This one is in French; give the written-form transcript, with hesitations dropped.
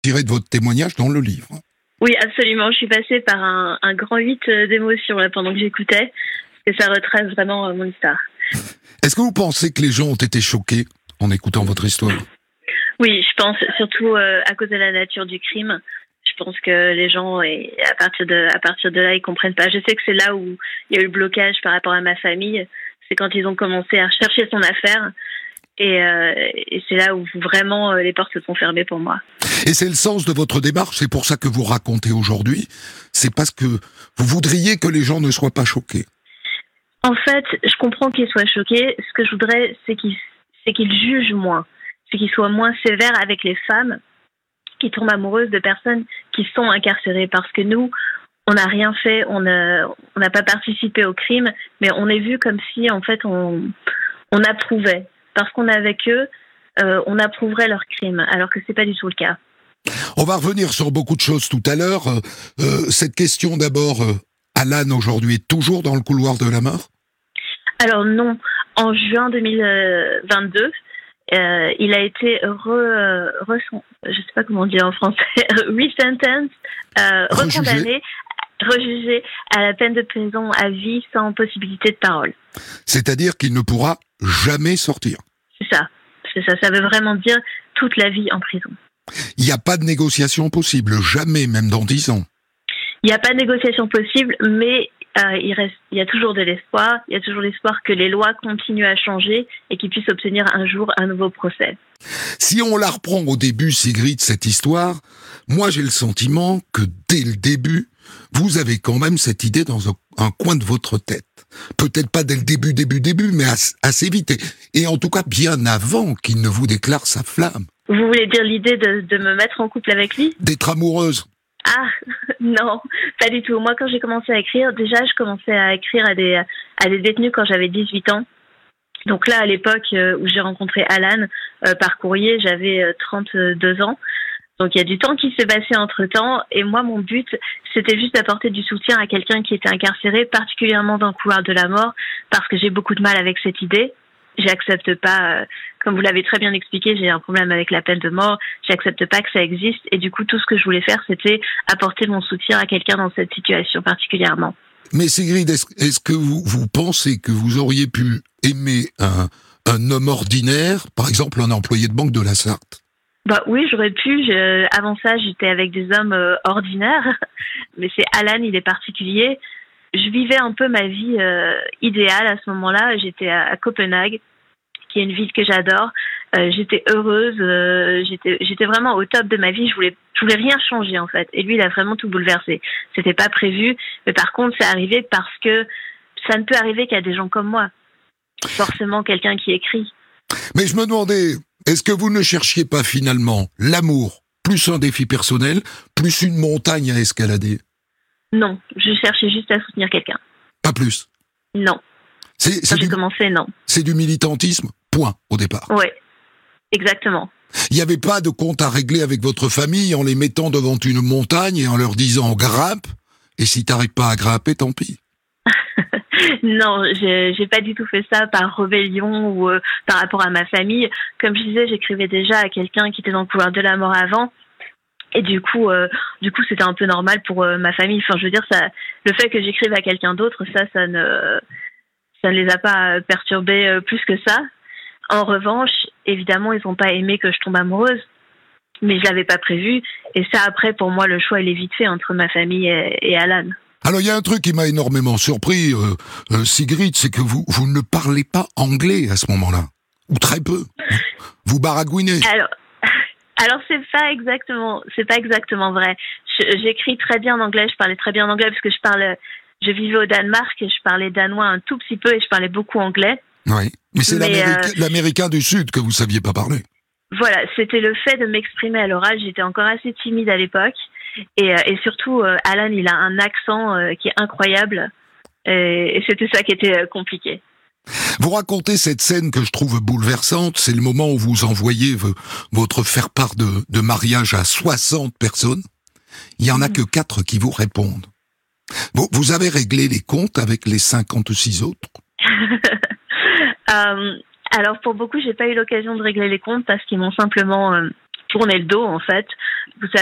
tiré de votre témoignage dans le livre. Oui, absolument. Je suis passée par un grand 8 d'émotions là, pendant que j'écoutais, et ça retrace vraiment mon histoire. Est-ce que vous pensez que les gens ont été choqués en écoutant votre histoire ? Oui, je pense surtout à cause de la nature du crime. Je pense que les gens, et à partir de là, ils comprennent pas. Je sais que c'est là où il y a eu le blocage par rapport à ma famille. C'est quand ils ont commencé à rechercher son affaire. Et c'est là où vraiment les portes se sont fermées pour moi. Et c'est le sens de votre démarche, c'est pour ça que vous racontez aujourd'hui. C'est parce que vous voudriez que les gens ne soient pas choqués. En fait, je comprends qu'ils soient choqués. Ce que je voudrais, c'est qu'ils jugent moins. C'est qu'ils soient moins sévères avec les femmes qui tombent amoureuses de personnes qui sont incarcérées. Parce que nous, on n'a rien fait, on n'a pas participé au crime, mais on est vu comme si, en fait, on approuvait. Parce qu'on est avec eux, on approuverait leur crime, alors que c'est pas du tout le cas. On va revenir sur beaucoup de choses tout à l'heure. Cette question d'abord, Alan aujourd'hui est toujours dans le couloir de la mort ? Alors non, en juin 2022, il a été je sais pas comment on dit en français, recondamné, rejugé à la peine de prison à vie sans possibilité de parole. C'est-à-dire qu'il ne pourra jamais sortir. C'est ça. Ça veut vraiment dire toute la vie en prison. Il n'y a pas de négociation possible, jamais, même dans 10 ans. Il n'y a pas de négociation possible, mais il y a toujours de l'espoir. Il y a toujours l'espoir que les lois continuent à changer et qu'ils puissent obtenir un jour un nouveau procès. Si on la reprend au début, Sigrid, cette histoire, moi j'ai le sentiment que dès le début, vous avez quand même cette idée dans un coin de votre tête. Peut-être pas dès le début, mais assez vite. Et en tout cas, bien avant qu'il ne vous déclare sa flamme. Vous voulez dire l'idée de me mettre en couple avec lui ? D'être amoureuse ? Ah, non, pas du tout. Moi, quand j'ai commencé à écrire, déjà, je commençais à écrire à des détenus quand j'avais 18 ans. Donc là, à l'époque où j'ai rencontré Alan par courrier, j'avais 32 ans. Donc il y a du temps qui s'est passé entre-temps. Et moi, mon but, c'était juste d'apporter du soutien à quelqu'un qui était incarcéré, particulièrement dans le couloir de la mort, parce que j'ai beaucoup de mal avec cette idée. J'accepte pas, comme vous l'avez très bien expliqué, j'ai un problème avec la peine de mort, j'accepte pas que ça existe, et du coup tout ce que je voulais faire c'était apporter mon soutien à quelqu'un dans cette situation particulièrement. Mais Sigrid, est-ce que vous pensez que vous auriez pu aimer un homme ordinaire, par exemple un employé de banque de la Sarthe ? Bah oui, j'aurais pu, avant ça j'étais avec des hommes ordinaires, mais c'est Alan, il est particulier. Je vivais un peu ma vie idéale à ce moment-là. J'étais à Copenhague, qui est une ville que j'adore. J'étais heureuse. J'étais vraiment au top de ma vie. Je voulais rien changer en fait. Et lui, il a vraiment tout bouleversé. C'était pas prévu, mais par contre, c'est arrivé parce que ça ne peut arriver qu'à des gens comme moi. Forcément, quelqu'un qui écrit. Mais je me demandais, est-ce que vous ne cherchiez pas finalement l'amour, plus un défi personnel, plus une montagne à escalader ? Non, je cherchais juste à soutenir quelqu'un. Pas plus ? Non. Quand j'ai commencé, non. C'est du militantisme, point, au départ. Oui, exactement. Il n'y avait pas de compte à régler avec votre famille en les mettant devant une montagne et en leur disant « grimpe », et si t'arrives pas à grimper, tant pis. Non, j'ai pas du tout fait ça par rébellion ou par rapport à ma famille. Comme je disais, j'écrivais déjà à quelqu'un qui était dans le couloir de la mort avant. Et du coup, c'était un peu normal pour ma famille. Enfin, je veux dire, ça, le fait que j'écrive à quelqu'un d'autre, ça ne les a pas perturbés plus que ça. En revanche, évidemment, ils n'ont pas aimé que je tombe amoureuse, mais je l'avais pas prévu. Et ça, après, pour moi, le choix il est vite fait entre ma famille et Alan. Alors, il y a un truc qui m'a énormément surpris, Sigrid, c'est que vous ne parlez pas anglais à ce moment-là, ou très peu. Vous baragouinez. Alors c'est pas exactement vrai. J'écris très bien en anglais, je parlais très bien en anglais parce que je vivais au Danemark et je parlais danois un tout petit peu et je parlais beaucoup anglais. Oui, mais c'est l'américain du Sud que vous saviez pas parler. Voilà, c'était le fait de m'exprimer à l'oral, j'étais encore assez timide à l'époque et surtout Alan, il a un accent qui est incroyable et c'était ça qui était compliqué. Vous racontez cette scène que je trouve bouleversante, c'est le moment où vous envoyez votre faire-part de mariage à 60 personnes. Il n'y en a que 4 qui vous répondent. Vous avez réglé les comptes avec les 56 autres ? Alors pour beaucoup, j'ai pas eu l'occasion de régler les comptes parce qu'ils m'ont simplement tourner le dos, en fait. Vous savez,